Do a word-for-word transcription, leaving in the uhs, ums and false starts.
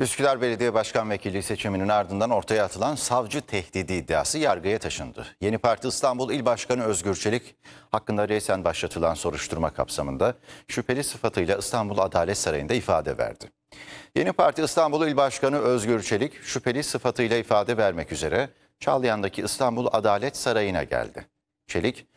Üsküdar Belediye Başkan Vekilliği seçiminin ardından ortaya atılan savcı tehdidi iddiası yargıya taşındı. Yeni Parti İstanbul İl Başkanı Özgür Çelik hakkında resen başlatılan soruşturma kapsamında şüpheli sıfatıyla İstanbul Adalet Sarayı'nda ifade verdi. Yeni Parti İstanbul İl Başkanı Özgür Çelik şüpheli sıfatıyla ifade vermek üzere Çağlayan'daki İstanbul Adalet Sarayı'na geldi. Çelik,